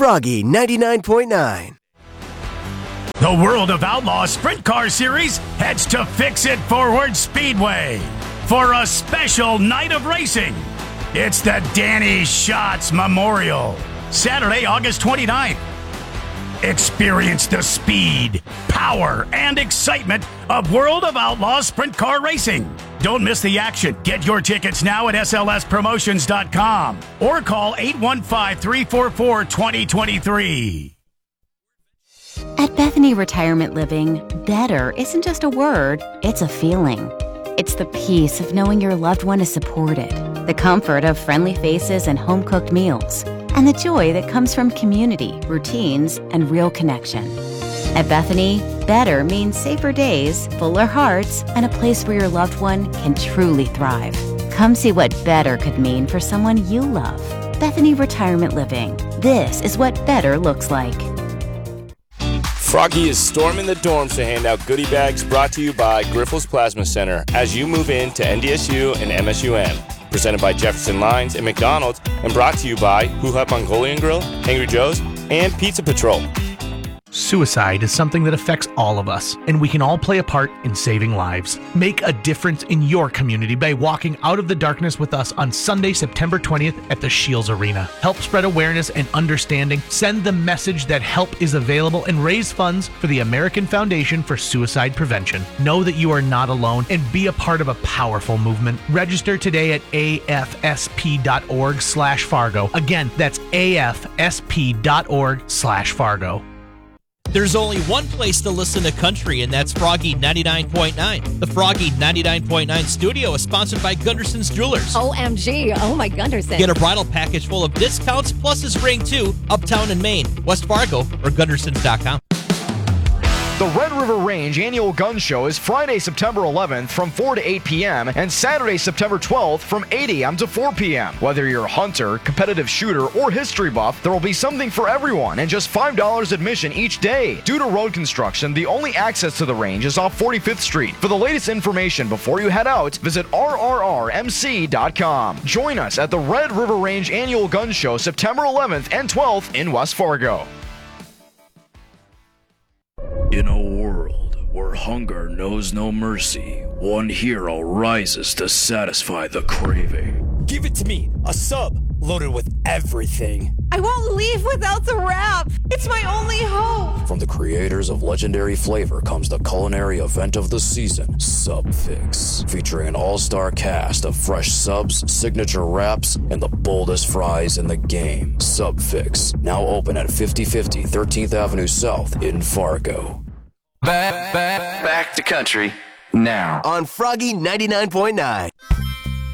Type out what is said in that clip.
Froggy 99.9. The World of Outlaws Sprint Car Series heads to Fix It Forward Speedway for a special night of racing. It's the Danny Schatz Memorial, Saturday, August 29th. Experience the speed, power, and excitement of World of Outlaws Sprint Car Racing. Don't miss the action. Get your tickets now at slspromotions.com or call 815-344-2023. At Bethany Retirement Living, better isn't just a word, it's a feeling. It's the peace of knowing your loved one is supported, the comfort of friendly faces and home-cooked meals, and the joy that comes from community, routines, and real connection. At Bethany, better means safer days, fuller hearts, and a place where your loved one can truly thrive. Come see what better could mean for someone you love. Bethany Retirement Living. This is what better looks like. Froggy is storming the dorms to hand out goodie bags, brought to you by Grifols Plasma Center as you move into NDSU and MSUM. Presented by Jefferson Lines and McDonald's, and brought to you by Hoo Hut Mongolian Grill, Angry Joe's, and Pizza Patrol. Suicide is something that affects all of us, and we can all play a part in saving lives. Make a difference in your community by walking out of the darkness with us on Sunday, September 20th at the Shields Arena. Help spread awareness and understanding, send the message that help is available, and raise funds for the American Foundation for Suicide Prevention. Know that you are not alone and be a part of a powerful movement. Register today at afsp.org/Fargo. Again, that's afsp.org/Fargo. There's only one place to listen to country, and that's Froggy 99.9. The Froggy 99.9 studio is sponsored by Gunderson's Jewelers. OMG. Oh, my Gunderson. Get a bridal package full of discounts, plus his ring, too, uptown in Maine, West Fargo, or Gundersons.com. The Red River Range Annual Gun Show is Friday, September 11th from 4 to 8 p.m. and Saturday, September 12th from 8 a.m. to 4 p.m. Whether you're a hunter, competitive shooter, or history buff, there will be something for everyone and just $5 admission each day. Due to road construction, the only access to the range is off 45th Street. For the latest information before you head out, visit rrrmc.com. Join us at the Red River Range Annual Gun Show September 11th and 12th in West Fargo. In a world where hunger knows no mercy, one hero rises to satisfy the craving. Give it to me, a sub loaded with everything. I won't leave without the wrap. It's my only hope. From the creators of legendary flavor comes the culinary event of the season, Sub Fix, featuring an all-star cast of fresh subs, signature wraps, and the boldest fries in the game. Sub Fix, now open at 5050 13th Avenue South in Fargo. Back to country now on Froggy 99.9.